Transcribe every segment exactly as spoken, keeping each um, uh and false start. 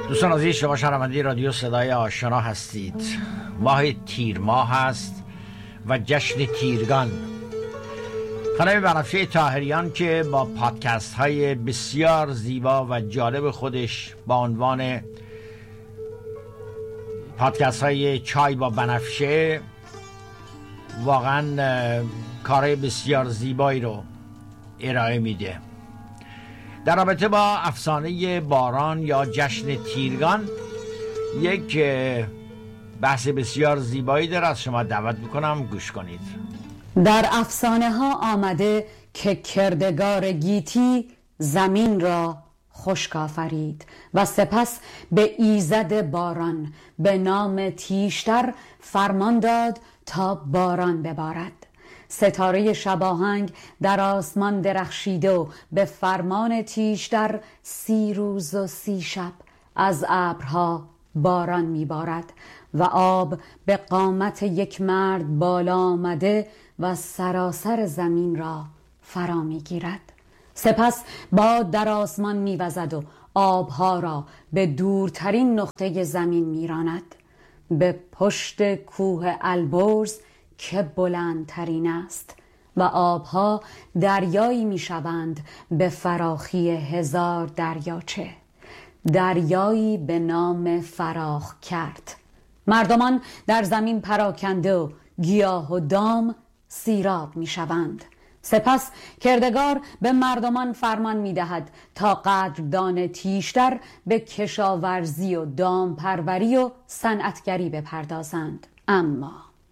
دوستان عزیز، شما شنونده رادیو صدای آشنا هستید. ماه تیر ماه هست و جشن تیرگان. خانم بنفشه طاهریان که با پادکست های بسیار زیبا و جالب خودش با عنوان پادکست های چای با بنفشه واقعا کار بسیار زیبایی رو ارائه میده. در رابطه با افسانه باران یا جشن تیرگان یک بحث بسیار زیبایی داره، از شما دعوت میکنم گوش کنید. در افسانه ها آمده که کردگار گیتی زمین را خشک آفرید و سپس به ایزد باران به نام تیشتر فرمان داد تا باران ببارد. ستاره شباهنگ در آسمان درخشیده و به فرمان تیشتر سی روز و سی شب از ابرها باران میبارد و آب به قامت یک مرد بالا آمده و سراسر زمین را فرا میگیرد. سپس باد در آسمان میوزد و آبها را به دورترین نقطه زمین میراند، به پشت کوه البرز که بلندترین است، و آبها دریایی میشوند به فراخی هزار دریاچه، دریایی به نام فراخ کرد. مردمان در زمین پراکنده و گیاه و دام سیراب میشوند. سپس کردگار به مردمان فرمان میدهد تا قدردان تیشتر به کشاورزی و دام پروری و صنعتگری بپردازند. اما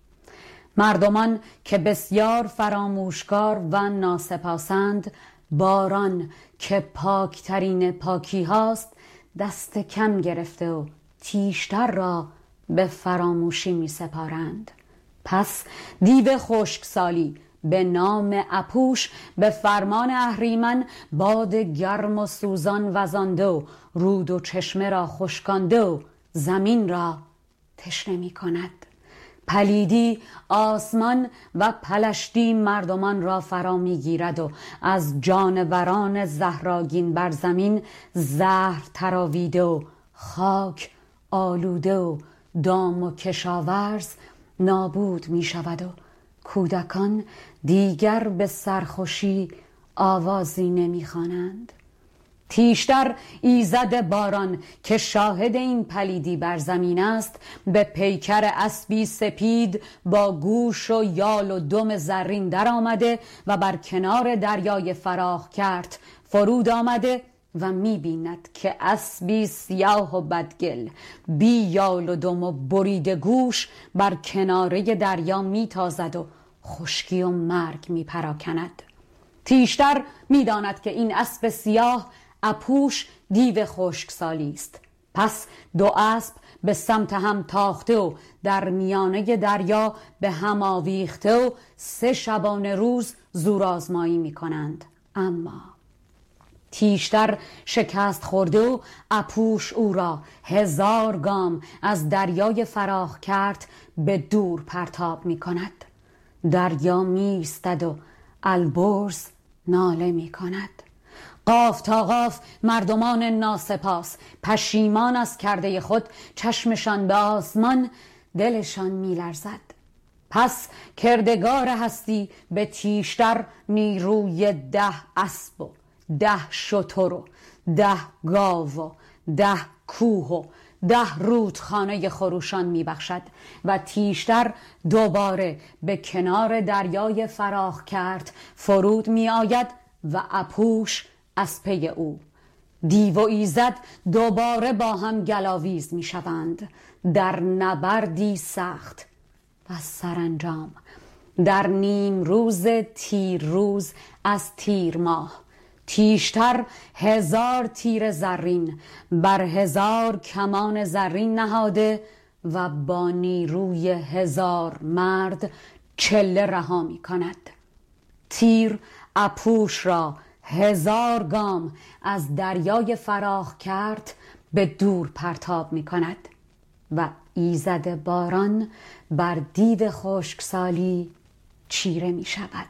مردمان که بسیار فراموشکار و ناسپاسند، باران که پاکترین پاکی هاست دست کم گرفته و تیشتر را به فراموشی می سپارند. پس دیو خشکسالی به نام اپوش به فرمان اهریمن باد گرم و سوزان وزانده و رود و چشمه را خشکانده و زمین را تشنه می کند. پلیدی آسمان و پلشتی مردمان را فرا می گیرد و از جانوران زهراگین بر زمین زهر تراویده و خاک آلوده و دام و کشاورز نابود می شود و کودکان دیگر به سرخوشی آوازی نمی خوانند. تیشتر ایزد باران که شاهد این پلیدی بر زمین است، به پیکر اسبی سپید با گوش و یال و دم زرین در آمده و بر کنار دریای فراخ کرد فرود آمده و می بیند که اسبی سیاه و بدگل بی یال و دم و بریده گوش بر کناره دریا می تازد و خشکی و مرگ می پراکند. تیشتر می داند که این اسب سیاه اپوش دیو خشکسالی است. پس دو اسب به سمت هم تاخته و در میانه دریا به هم آویخته و سه شبانه روز زورآزمایی می کنند. اما تیشتر شکست خورده و اپوش او را هزار گام از دریای فراخ کرد به دور پرتاب می کند. دریا می ایستد و البرز ناله می کند. قاف تا قاف مردمان ناسپاس پشیمان از کرده خود چشمشان به آسمان، دلشان می لرزد. پس کردگار هستی به تیشتر نیروی ده اسب و ده شتر و ده گاو و ده کوه و ده رودخانه خروشان می بخشد و تیشتر دوباره به کنار دریای فراخ کرد فرود می آید و اپوش از پی او. دیو و ایزد دوباره با هم گلاویز می شوند در نبردی سخت و سرانجام در نیم روز تیر روز از تیر ماه تیشتر هزار تیر زرین بر هزار کمان زرین نهاده و با نیروی هزار مرد چله رها می کند. تیر اپوش را هزار گام از دریای فراخ کرد به دور پرتاب می کند و ایزد باران بر دیو خشکسالی چیره می شود.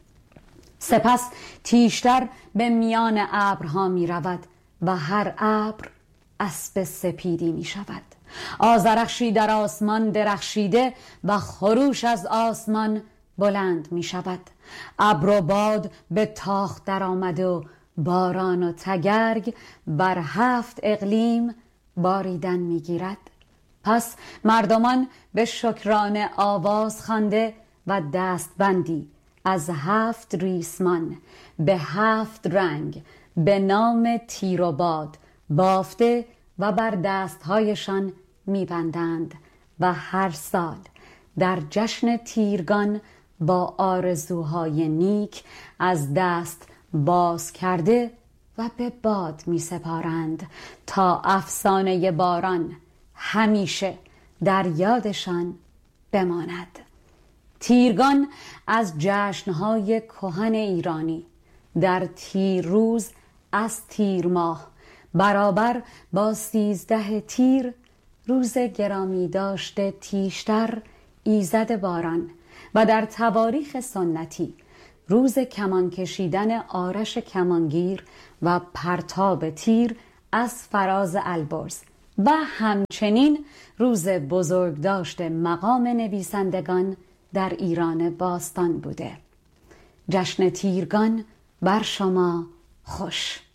سپس تیشتر به میان ابرها می رود و هر ابر اسب سپیدی می شود. آذرخشی در آسمان درخشیده و خروش از آسمان بلند می شود. ابر و باد به تاخت در آمده و باران و تگرگ بر هفت اقلیم باریدن می گیرد. پس مردمان به شکرانه آواز خوانده و دستبندی از هفت ریسمان به هفت رنگ به نام تیر و باد بافته و بر دستهایشان می‌بندند و هر سال در جشن تیرگان با آرزوهای نیک از دست باز کرده و به باد می‌سپارند تا افسانه باران همیشه در یادشان بماند. تیرگان از جشنهای کهن ایرانی در تیر روز از تیر ماه برابر با سیزده تیر روز گرامی داشته تیشتر ایزد باران و در تواریخ سنتی روز کمان کشیدن آرش کمانگیر و پرتاب تیر از فراز البرز و همچنین روز بزرگ داشته مقام نویسندگان در ایران باستان بوده. جشن تیرگان بر شما خوش.